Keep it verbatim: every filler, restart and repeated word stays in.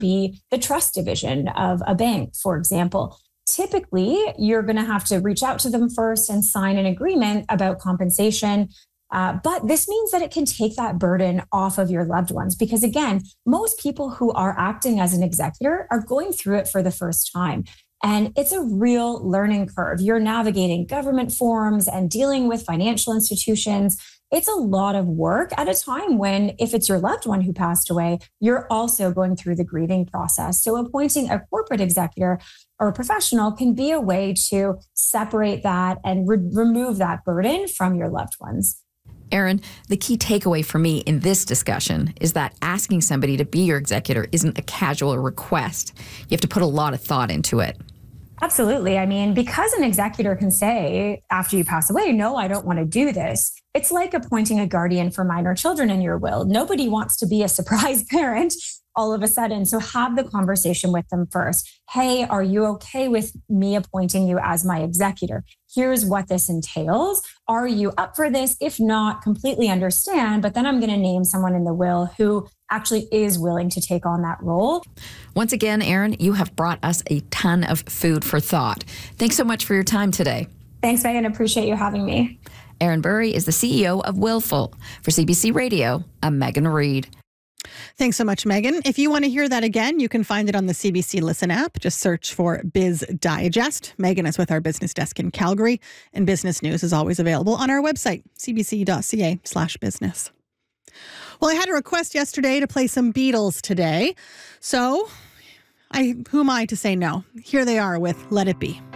be the trust division of a bank, for example. Typically, you're going to have to reach out to them first and sign an agreement about compensation. Uh, but this means that it can take that burden off of your loved ones because, again, most people who are acting as an executor are going through it for the first time. And it's a real learning curve. You're navigating government forms and dealing with financial institutions. It's a lot of work at a time when, if it's your loved one who passed away, you're also going through the grieving process. So appointing a corporate executor or a professional can be a way to separate that and re- remove that burden from your loved ones. Erin, the key takeaway for me in this discussion is that asking somebody to be your executor isn't a casual request. You have to put a lot of thought into it. Absolutely. I mean, because an executor can say after you pass away, no, I don't want to do this. It's like appointing a guardian for minor children in your will. Nobody wants to be a surprise parent all of a sudden. So have the conversation with them first. Hey, are you okay with me appointing you as my executor? Here's what this entails. Are you up for this? If not, completely understand. But then I'm going to name someone in the will who actually is willing to take on that role. Once again, Erin, you have brought us a ton of food for thought. Thanks so much for your time today. Thanks, Megan. Appreciate you having me. Erin Burry is the C E O of Willful. For C B C Radio, I'm Megan Reid. Thanks so much, Megan. If you want to hear that again, you can find it on the C B C Listen app. Just search for Biz Digest. Megan is with our business desk in Calgary, and business news is always available on our website, cbc.ca slash business. Well, I had a request yesterday to play some Beatles today, so I who am I to say no? Here they are with Let It Be.